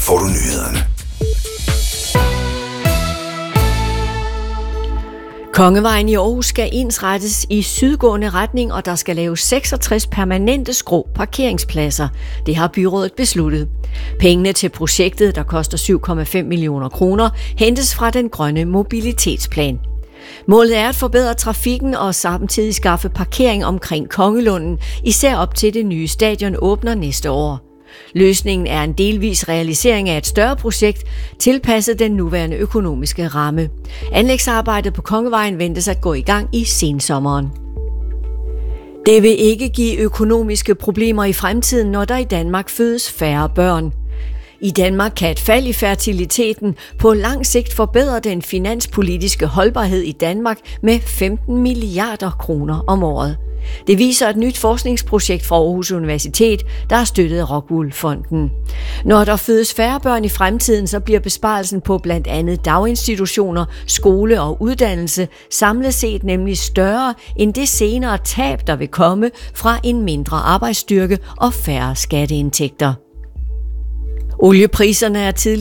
får du nyhederne. Kongevejen i Aarhus skal ensrettes i sydgående retning, og der skal laves 66 permanente skrå parkeringspladser. Det har byrådet besluttet. Pengene til projektet, der koster 7,5 millioner kroner, hentes fra den grønne mobilitetsplan. Målet er at forbedre trafikken og samtidig skaffe parkering omkring Kongelunden, især op til det nye stadion åbner næste år. Løsningen er en delvis realisering af et større projekt, tilpasset den nuværende økonomiske ramme. Anlægsarbejdet på Kongevejen ventes at gå i gang i sensommeren. Det vil ikke give økonomiske problemer i fremtiden, når der i Danmark fødes færre børn. I Danmark kan et fald i fertiliteten på lang sigt forbedre den finanspolitiske holdbarhed i Danmark med 15 milliarder kroner om året. Det viser et nyt forskningsprojekt fra Aarhus Universitet, der har støttet Rockwool Fonden. Når der fødes færre børn i fremtiden, så bliver besparelsen på blandt andet daginstitutioner, skole og uddannelse samlet set nemlig større end det senere tab, der vil komme fra en mindre arbejdsstyrke og færre skatteindtægter. Oliepriserne er tidligere